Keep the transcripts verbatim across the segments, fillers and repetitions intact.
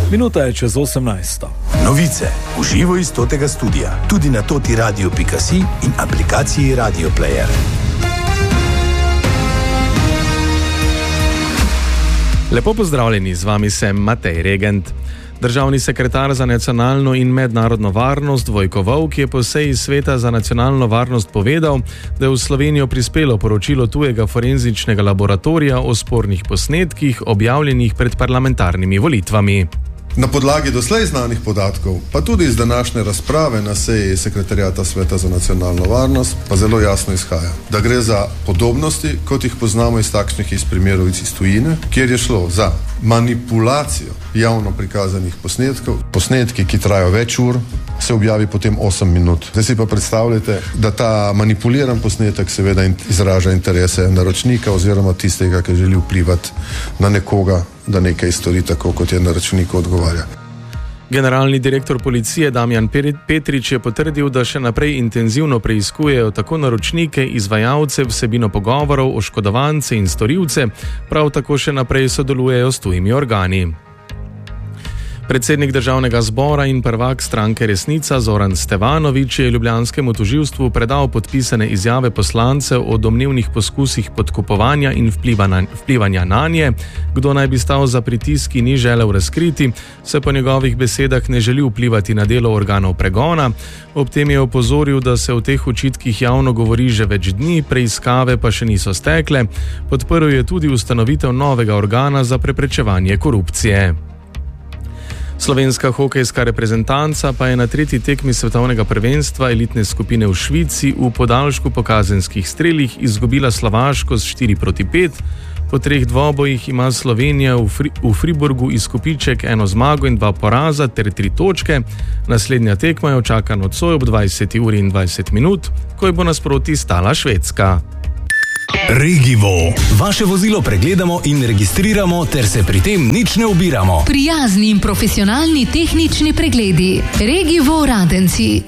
Minuta je čez osemnajsto. Novice v živo iz totega studia, tudi na toti radio pika si in aplikaciji Radio Player. Lepo pozdravljeni, z vami sem Matej Regent. Državni sekretar za nacionalno in mednarodno varnost Vojko Volk je po seji Sveta za nacionalno varnost povedal, da je v Slovenijo prispelo poročilo tujega forenzičnega laboratorija o spornih posnetkih, objavljenih pred parlamentarnimi volitvami. Na podlagi doslej znanih podatkov, pa tudi iz današnje razprave na seji Sekretariata Sveta za nacionalno varnost, pa zelo jasno izhaja, da gre za podobnosti, kot jih poznamo iz takšnih iz primerov iz tujine, kjer je šlo za manipulacijo javno prikazanih posnetkov. Posnetki, ki trajajo več ur, se objavi potem osem minut. Zdaj si pa predstavljate, da ta manipuliran posnetek seveda izraža interese naročnika oziroma tistega, ki želi vplivati na nekoga, da nekaj stori tako, kot je naročniku odgovarja. Generalni direktor policije Damjan Petrič je potrdil, da še naprej intenzivno preiskujejo tako naročnike, izvajalce, vsebino pogovorov, oškodovance in storilce, prav tako še naprej sodelujejo s tujimi organi. Predsednik državnega zbora in prvak stranke Resnica Zoran Stevanović je ljubljanskemu tožilstvu predal podpisane izjave poslancev o domnevnih poskusih podkupovanja in vplivanja nanje. Kdo naj bi stal za pritiski, ni želel razkriti, se po njegovih besedah ne želi vplivati na delo organov pregona. Ob tem je opozoril, da se o teh očitkih javno govori že več dni, preiskave pa še niso stekle. Podprl je tudi ustanovitev novega organa za preprečevanje korupcije. Slovenska hokejska reprezentanca pa je na tretji tekmi svetovnega prvenstva elitne skupine v Švici v podaljšku po kazenskih strelih izgubila Slovaško s štiri proti pet. Po treh dvobojih ima Slovenija v, Fri- v Friburgu izkupiček eno zmago in dva poraza ter tri točke. Naslednja tekma je očaka nocoj ob dvajseti uri in dvajset minut, ko je bo nasproti stala Švedska. Regivo. Vaše vozilo pregledamo in registriramo, ter se pri tem nič ne ubiramo. Prijazni in profesionalni tehnični pregledi. Regivo Radenci.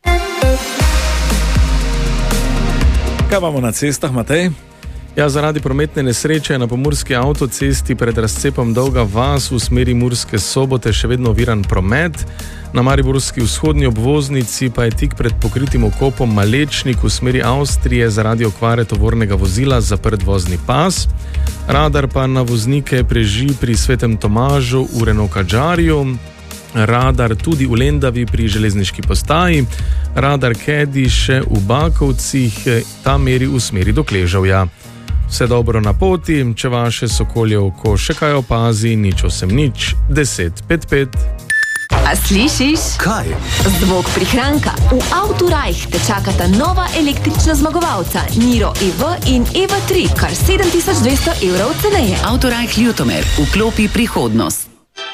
Kaj imamo na cestah, Matej? Ja, zaradi prometne nesreče na pomurski avtocesti pred razcepom Dolga vas v smeri Murske Sobote še vedno oviran promet. Na mariborski vzhodni obvoznici pa je tik pred pokritim okopom Malečnik v smeri Avstrije zaradi okvare tovornega vozila zaprt vozni pas. Radar pa na voznike preži pri Svetem Tomažu v Renault Kadžarju. Radar tudi v Lendavi pri železniški postaji. Radar Kedi še v Bakovcih, ta meri v smeri do Kležavja. Vse dobro na poti, če vaše sokolje oko še kaj opazi, nič osem nič, deset pet pet. A slišiš? Kaj? Zvok prihranka. V Autorajh te čakata nova električna zmagovalca Niro E V in E V tri, kar sedem tisoč dvesto evrov ceneje. Autorajh Ljutomer, vklopi prihodnost.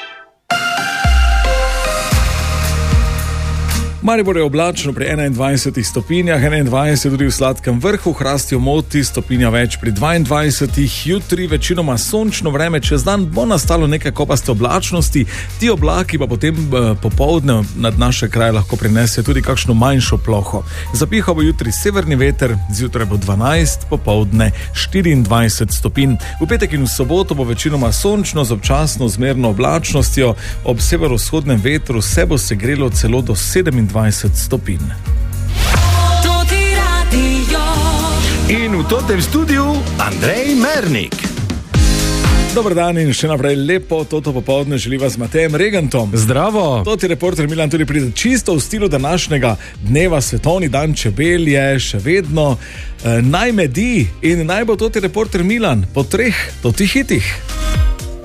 Maribor je oblačno pri enaindvajsetih stopinjah, enaindvajset tudi v Sladkem Vrhu, Hrastju Moti stopinja več pri dvaindvajsetih, jutri večinoma sončno vreme, čez dan bo nastalo nekaj kopaste oblačnosti, ti oblaki pa potem eh, popoldne nad naše kraje lahko prinese tudi kakšno manjšo ploho. Zapihal bo jutri severni veter, zjutraj bo dvanajst, popoldne štiriindvajset stopinj. V petek in v soboto bo večinoma sončno z občasno zmerno oblačnostjo, ob severovzhodnem vetru se bo segrelo celo do sedemindvajset stopinj. In v totem studiu Andrej Mernik. Dobar dan in še naprej lepo toto popoldne želiva z Matejem Regentom. Zdravo! Toti reporter Milan tudi pride čisto v stilu današnjega dneva, svetovni dan čebel je še vedno eh, naj medi in naj bo toti reporter Milan po treh totih hitih.